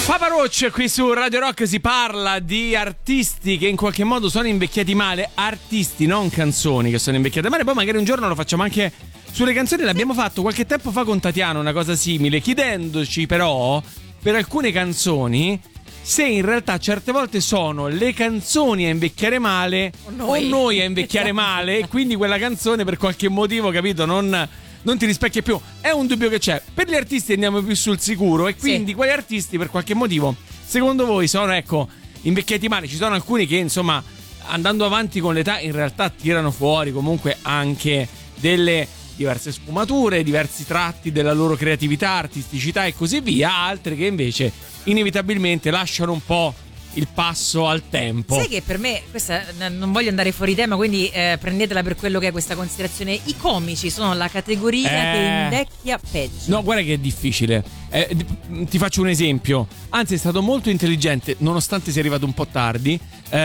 Papa Roach, qui su Radio Rock si parla di artisti che in qualche modo sono invecchiati male. Artisti, non canzoni che sono invecchiate male. Poi magari un giorno lo facciamo anche sulle canzoni. L'abbiamo fatto qualche tempo fa con Tatiana, una cosa simile, chiedendoci però per alcune canzoni se in realtà certe volte sono le canzoni a invecchiare male o noi a invecchiare male, e quindi quella canzone per qualche motivo, capito, non ti rispecchia più. È un dubbio che c'è. Per gli artisti andiamo più sul sicuro, e quindi quali artisti per qualche motivo secondo voi sono, ecco, invecchiati male? Ci sono alcuni che, insomma, andando avanti con l'età in realtà tirano fuori comunque anche delle diverse sfumature, diversi tratti della loro creatività, artisticità e così via. Altri che invece inevitabilmente lasciano un po' il passo al tempo. Sai che per me, questa non voglio andare fuori tema, quindi prendetela per quello che è questa considerazione. I comici sono la categoria che invecchia peggio. No, guarda che è difficile. Ti faccio un esempio. Anzi, è stato molto intelligente, nonostante sia arrivato un po' tardi.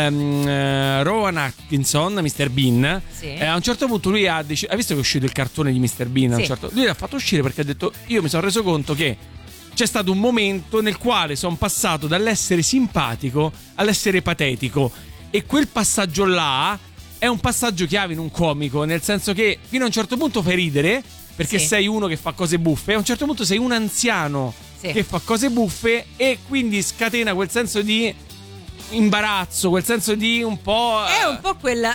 Rowan Atkinson, Mr. Bean, sì. A un certo punto lui ha deciso. Hai visto che è uscito il cartone di Mr. Bean? Sì. Lui l'ha fatto uscire perché ha detto: io mi sono reso conto che c'è stato un momento nel quale sono passato dall'essere simpatico all'essere patetico, e quel passaggio là è un passaggio chiave in un comico, nel senso che fino a un certo punto fai ridere perché sei uno che fa cose buffe, e a un certo punto sei un anziano che fa cose buffe, e quindi scatena quel senso di imbarazzo, quel senso di un po'... È un po' quella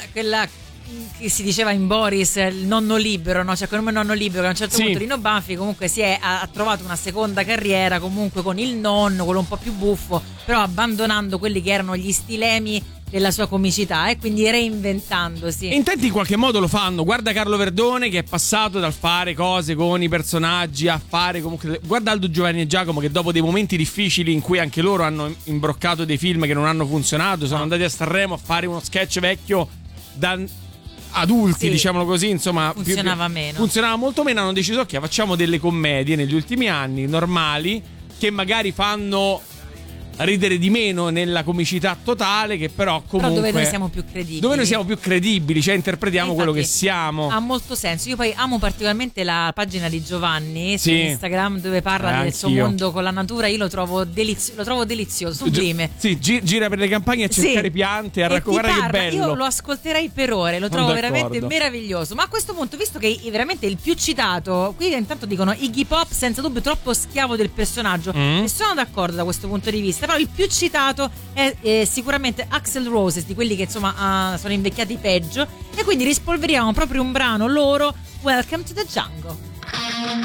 che si diceva in Boris, il nonno libero, no? Cioè come nonno libero, che a un certo punto Rino Banfi comunque ha trovato una seconda carriera comunque con il nonno, quello un po' più buffo, però abbandonando quelli che erano gli stilemi della sua comicità, e quindi reinventandosi. In tanti in qualche modo lo fanno. Guarda Carlo Verdone, che è passato dal fare cose con i personaggi a fare comunque... Guarda Aldo, Giovanni e Giacomo, che dopo dei momenti difficili in cui anche loro hanno imbroccato dei film che non hanno funzionato, sono andati a Sanremo a fare uno sketch vecchio da adulti, diciamolo così, insomma, funzionava molto meno. Hanno deciso che facciamo delle commedie negli ultimi anni normali, che magari fanno ridere di meno nella comicità totale, che però comunque dove noi siamo più credibili, cioè interpretiamo quello che siamo. Ha molto senso. Io poi amo particolarmente la pagina di Giovanni su Instagram, dove parla del suo mondo con la natura. Io lo trovo delizioso, sublime. Gira per le campagne a cercare piante, a raccontare che bello. Io lo ascolterei per ore, lo trovo veramente meraviglioso. Ma a questo punto, visto che è veramente il più citato, qui intanto dicono Iggy Pop, senza dubbio troppo schiavo del personaggio, e sono d'accordo da questo punto di vista. Però il più citato è sicuramente Axl Rose, di quelli che insomma sono invecchiati peggio, e quindi rispolveriamo proprio un brano loro, Welcome to the Jungle.